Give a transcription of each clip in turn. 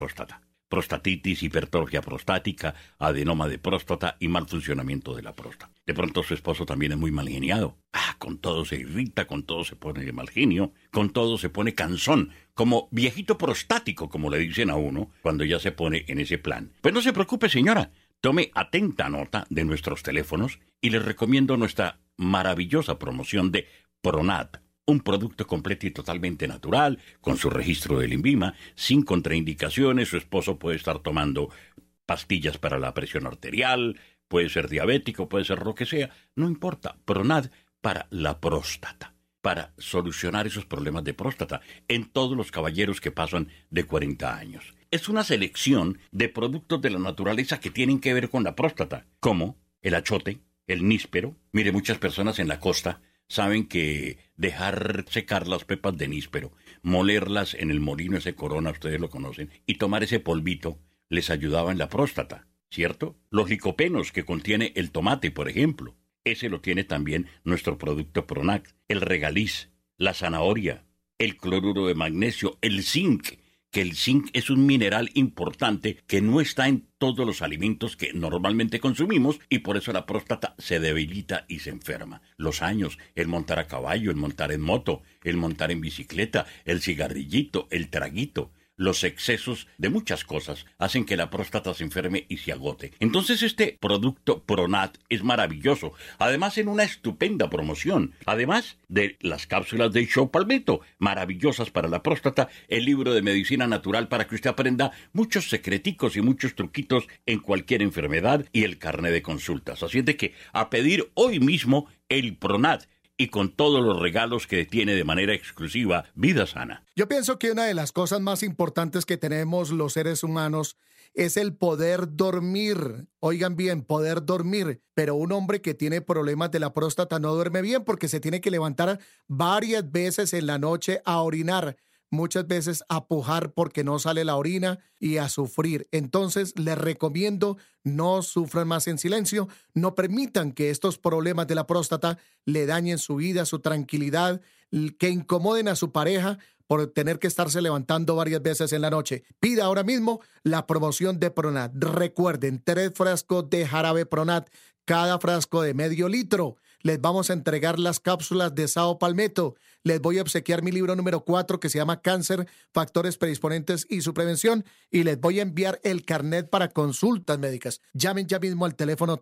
próstata. Prostatitis, hipertrofia prostática, adenoma de próstata y mal funcionamiento de la próstata. De pronto su esposo también es muy mal geniado. Con todo se irrita, con todo se pone de mal genio, con todo se pone cansón, como viejito prostático, como le dicen a uno, cuando ya se pone en ese plan. Pues no se preocupe, señora. Tome atenta nota de nuestros teléfonos y les recomiendo nuestra maravillosa promoción de Pronat. Un producto completo y totalmente natural, con su registro del INVIMA, sin contraindicaciones. Su esposo puede estar tomando pastillas para la presión arterial, puede ser diabético, puede ser lo que sea, no importa. Pronat para la próstata, para solucionar esos problemas de próstata en todos los caballeros que pasan de 40 años. Es una selección de productos de la naturaleza que tienen que ver con la próstata, como el achote, el níspero. Mire, muchas personas en la costa saben que dejar secar las pepas de níspero, molerlas en el molino ese Corona, ustedes lo conocen, y tomar ese polvito les ayudaba en la próstata, ¿cierto? Los licopenos que contiene el tomate, por ejemplo, ese lo tiene también nuestro producto Pronat. El regaliz, la zanahoria, el cloruro de magnesio, el zinc, que el zinc es un mineral importante que no está en todos los alimentos que normalmente consumimos y por eso la próstata se debilita y se enferma. Los años, el montar a caballo, el montar en moto, el montar en bicicleta, el cigarrillito, el traguito, los excesos de muchas cosas hacen que la próstata se enferme y se agote. Entonces este producto Pronat es maravilloso, además en una estupenda promoción, además de las cápsulas de Show Palmetto, maravillosas para la próstata, el libro de medicina natural para que usted aprenda muchos secreticos y muchos truquitos en cualquier enfermedad y el carnet de consultas. Así es de que a pedir hoy mismo el Pronat, y con todos los regalos que tiene de manera exclusiva Vida Sana. Yo pienso que una de las cosas más importantes que tenemos los seres humanos es el poder dormir. Oigan bien, poder dormir. Pero un hombre que tiene problemas de la próstata no duerme bien porque se tiene que levantar varias veces en la noche a orinar. Muchas veces a pujar porque no sale la orina y a sufrir. Entonces, les recomiendo no sufran más en silencio, no permitan que estos problemas de la próstata le dañen su vida, su tranquilidad, que incomoden a su pareja por tener que estarse levantando varias veces en la noche. Pida ahora mismo la promoción de Pronat. Recuerden, 3 frascos de jarabe Pronat, cada frasco de medio litro. Les vamos a entregar las cápsulas de Sao Palmetto. Les voy a obsequiar mi libro número 4 que se llama Cáncer, Factores Predisponentes y su Prevención. Y les voy a enviar el carnet para consultas médicas. Llamen ya mismo al teléfono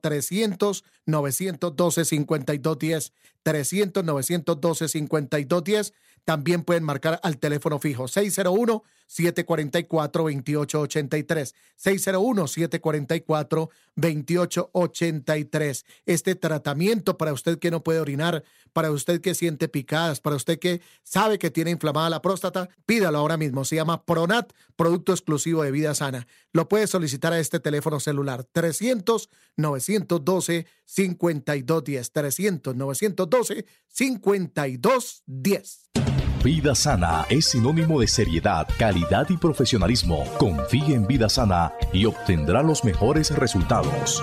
300-912-5210. 300-912-5210. También pueden marcar al teléfono fijo 601-744-2883. 601-744-2883. Este tratamiento para usted que no puede orinar, para usted que siente picadas, para usted que sabe que tiene inflamada la próstata, pídalo ahora mismo. Se llama Pronat, producto exclusivo de Vida Sana. Lo puede solicitar a este teléfono celular 300-912-5210. 300-912-5210. Vida Sana es sinónimo de seriedad, calidad y profesionalismo. Confíe en Vida Sana y obtendrá los mejores resultados.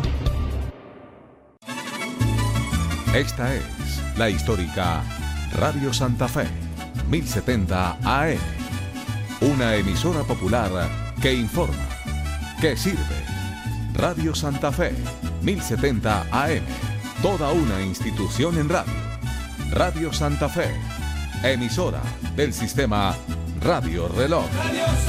Esta es la histórica Radio Santa Fe, 1070 AM. Una emisora popular que informa, que sirve. Radio Santa Fe, 1070 AM. Toda una institución en radio. Radio Santa Fe, emisora del sistema Radio Reloj.